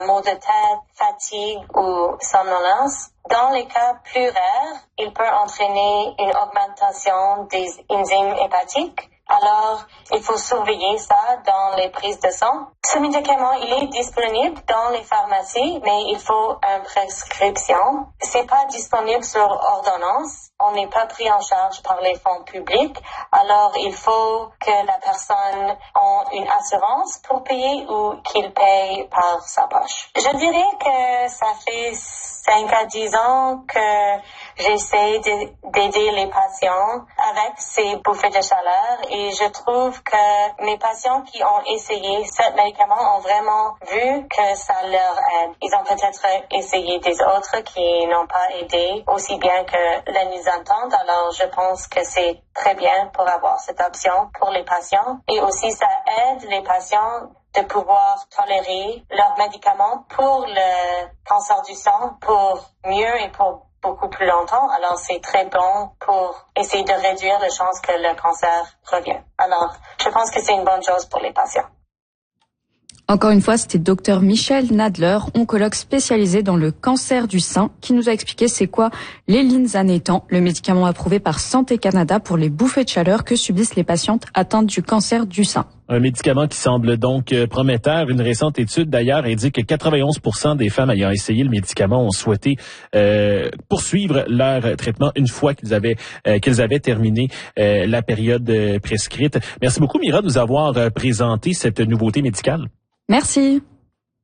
maux de tête, fatigue ou somnolence. Dans les cas plus rares, il peut entraîner une augmentation des enzymes hépatiques. Alors, il faut surveiller ça dans les prises de sang. Ce médicament, il est disponible dans les pharmacies, mais il faut une prescription. C'est pas disponible sur ordonnance. On n'est pas pris en charge par les fonds publics. Alors, il faut que la personne ait une assurance pour payer ou qu'il paye par sa poche. Je dirais que ça fait 5 à 10 ans que j'essaie d'aider les patients avec ces bouffées de chaleur et je trouve que mes patients qui ont essayé ce médicament ont vraiment vu que ça leur aide. Ils ont peut-être essayé des autres qui n'ont pas aidé aussi bien que la nisantande. Alors, je pense que c'est très bien pour avoir cette option pour les patients et aussi ça aide les patients de pouvoir tolérer leurs médicaments pour le cancer du sang pour mieux et pour beaucoup plus longtemps. Alors, c'est très bon pour essayer de réduire les chances que le cancer revienne. Alors, je pense que c'est une bonne chose pour les patients. Encore une fois, c'était Dr Michel Nadler, oncologue spécialisé dans le cancer du sein, qui nous a expliqué c'est quoi l'élinzanetant, le médicament approuvé par Santé Canada pour les bouffées de chaleur que subissent les patientes atteintes du cancer du sein. Un médicament qui semble donc prometteur. Une récente étude, d'ailleurs, indique que 91% des femmes ayant essayé le médicament ont souhaité poursuivre leur traitement une fois qu'ils avaient terminé la période prescrite. Merci beaucoup, Mira, de nous avoir présenté cette nouveauté médicale. Merci.